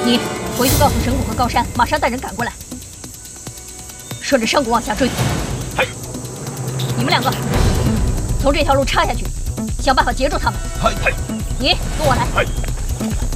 你回去告诉神谷和高山，马上带人赶过来，顺着山谷往下追。 嗨， 你们两个从这条路插下去，想办法截住他们。 嗨， 你跟我来。 嗨。